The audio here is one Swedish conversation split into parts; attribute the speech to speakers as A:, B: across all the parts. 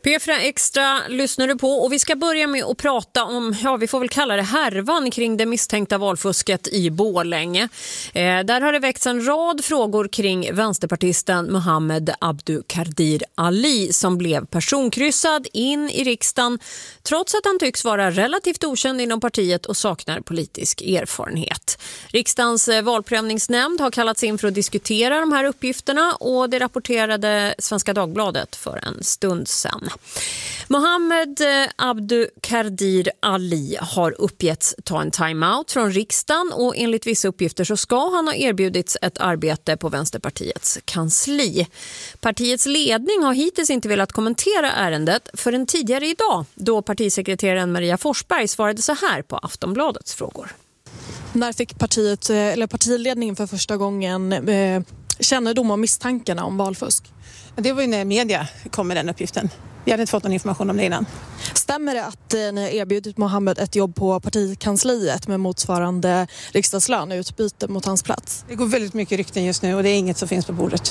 A: P4 Extra lyssnar du på och vi ska börja med att prata om, vi får väl kalla det härvan kring det misstänkta valfusket i Borlänge. Där har det väckts en rad frågor kring vänsterpartisten Mohammed Abdukadir Ali som blev personkryssad in i riksdagen trots att han tycks vara relativt okänd inom partiet och saknar politisk erfarenhet. Riksdagens valprövningsnämnd har kallats in för att diskutera de här uppgifterna och det rapporterade Svenska Dagbladet för en stund sedan. Mohammed Abdukadir Ali har uppgetts ta en timeout från riksdagen och enligt vissa uppgifter så ska han ha erbjudits ett arbete på Vänsterpartiets kansli. Partiets ledning har hittills inte velat kommentera ärendet förrän tidigare idag då partisekreteraren Maria Forsberg svarade så här på Aftonbladets frågor.
B: När fick partiledningen för första gången kännedom om misstankarna om valfusk?
C: Det var ju när media kom med den uppgiften. Vi hade inte fått någon information om det innan.
B: Stämmer det att ni har erbjudit Mohammed ett jobb på partikansliet med motsvarande riksdagslön i utbyte mot hans plats?
C: Det går väldigt mycket rykten just nu och det är inget som finns på bordet.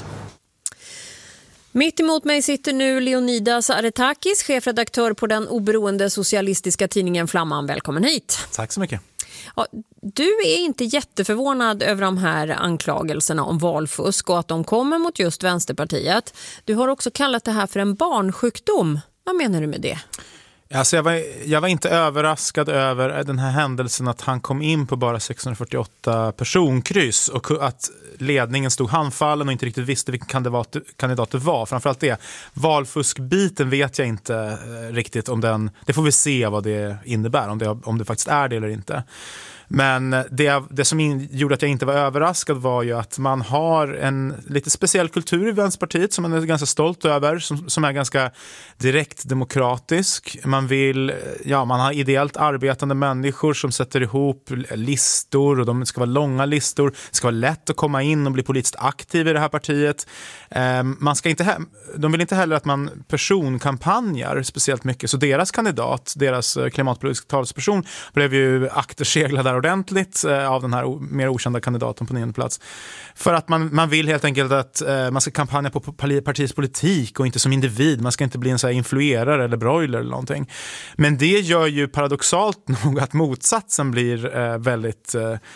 A: Mitt emot mig sitter nu Leonidas Aretakis, chefredaktör på den oberoende socialistiska tidningen Flamman. Välkommen hit.
D: Tack så mycket.
A: Ja, du är inte jätteförvånad över de här anklagelserna om valfusk och att de kommer mot just Vänsterpartiet. Du har också kallat det här för en barnsjukdom. Vad menar du med det?
D: Alltså jag var inte överraskad över den här händelsen att han kom in på bara 648 personkryss och att ledningen stod handfallen och inte riktigt visste vilken kandidat det var. Framförallt det. Valfuskbiten vet jag inte riktigt om den. Det får vi se vad det innebär, om det faktiskt är det eller inte. Men det som gjorde att jag inte var överraskad var ju att man har en lite speciell kultur i Vänsterpartiet som man är ganska stolt över, som är ganska direkt demokratisk. Man har ideellt arbetande människor som sätter ihop listor och de ska vara långa listor. Det ska vara lätt att komma in och bli politiskt aktiv i det här partiet. De vill inte heller att man personkampanjar speciellt mycket. Så deras kandidat, deras klimatpolitiska talesperson blev ju akterseglad ordentligt av den här mer okända kandidaten på 9:e plats. För att man vill helt enkelt att man ska kampanja på partiets politik och inte som individ. Man ska inte bli en så här influerare eller broiler eller någonting. Men det gör ju paradoxalt nog att motsatsen blir väldigt